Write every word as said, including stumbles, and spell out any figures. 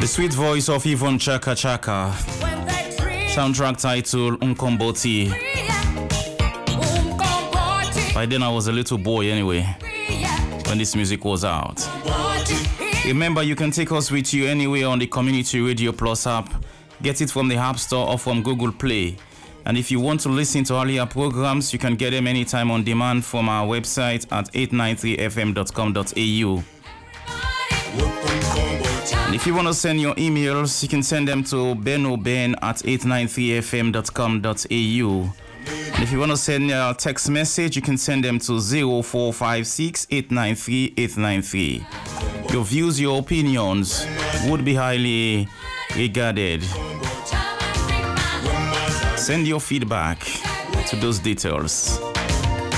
The sweet voice of Yvonne Chaka Chaka. Soundtrack title Unkomboti. By then I was a little boy anyway, when this music was out. Remember, you can take us with you anywhere on the Community Radio Plus app. Get it from the App Store or from Google Play. And if you want to listen to earlier programs, you can get them anytime on demand from our website at eight nine three f m dot com dot a u. And if you want to send your emails, you can send them to benoben at eight nine three f m dot com dot a u. And if you want to send a text message, you can send them to zero four five six eight nine three eight nine three. Your views, your opinions would be highly regarded. Send your feedback to those details.